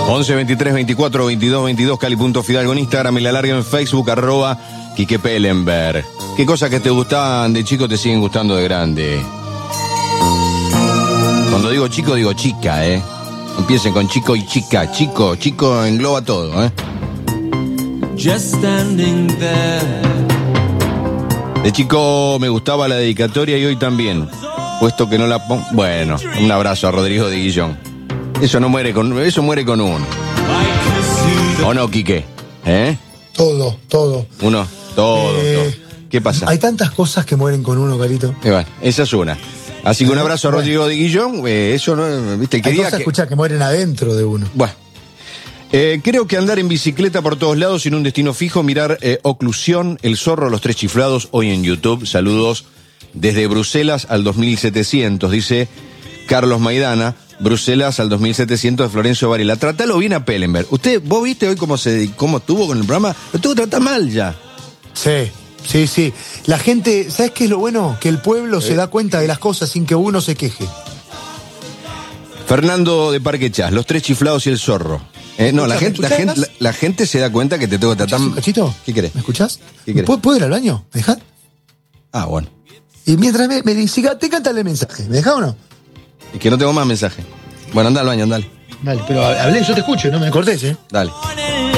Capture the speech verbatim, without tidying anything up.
once, veintitrés, veinticuatro, veintidós, veintidós, Cali.Fidalgo en Instagram y la larga en Facebook, arroba Quique Pellenberg. ¿Qué cosas que te gustaban de chico te siguen gustando de grande? Cuando digo chico, digo chica, ¿eh? Empiecen con chico y chica. Chico, chico engloba todo, ¿eh? Just standing there. De chico me gustaba la dedicatoria y hoy también. Puesto que no la pongo. Bueno, un abrazo a Rodrigo de Guillón. Eso no muere con. Eso muere con uno. ¿O no, Quique? ¿Eh? Todo, todo. Uno, todo, Eh, todo. ¿Qué pasa? Hay tantas cosas que mueren con uno, Carito. Eh, bueno, esa es una. Así que un abrazo a Rodrigo de Guillón. Eh, eso no. ¿Viste? El que Hay diga cosas, que... escuchá, que mueren adentro de uno. Bueno. Eh, creo que andar en bicicleta por todos lados sin un destino fijo, mirar eh, Oclusión, El Zorro, Los Tres Chiflados, hoy en YouTube. Saludos desde Bruselas al dos mil setecientos, dice Carlos Maidana. Bruselas al dos mil setecientos de Florencio Varela. Trátalo bien a Pellenberg. Usted, ¿vos viste hoy cómo se cómo estuvo con el programa? Lo tuvo que tratar mal ya. Sí, sí, sí. La gente, ¿sabes qué es lo bueno? Que el pueblo Eh. se da cuenta de las cosas sin que uno se queje. Fernando de Parque Chas, Los Tres Chiflados y El Zorro. Eh, no, la ¿Me gente, la, escuchás? gente, la, la gente se da cuenta que te tengo que tratar... ¿Un cachito? ¿Qué querés? ¿Me escuchás? ¿Qué querés? ¿Puedo, ¿Puedo ir al baño? ¿Me dejás? Ah, bueno. Y mientras me, me dice, te canta el mensaje. ¿Me dejás o no? Y que no tengo más mensaje. Bueno, anda al baño, andale. Dale, pero hablé, yo te escucho, no me cortés, ¿eh? Dale.